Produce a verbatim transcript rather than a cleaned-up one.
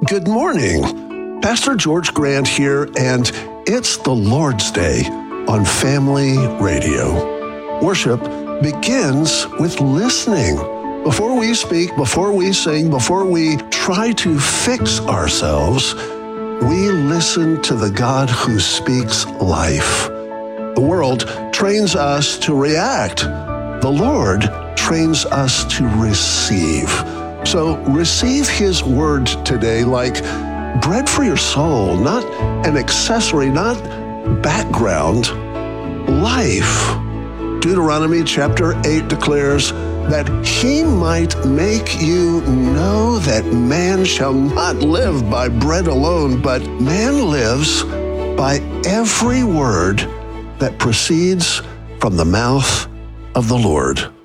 Good morning. Pastor George Grant here, and it's the Lord's Day on Family Radio. Worship begins with listening. Before we speak, before we sing, before we try to fix ourselves, we listen to the God who speaks life. The world trains us to react. The Lord trains us to receive. So receive His word today like bread for your soul, not an accessory, not background, life. Deuteronomy chapter eight declares that He might make you know that man shall not live by bread alone, but man lives by every word that proceeds from the mouth of the Lord.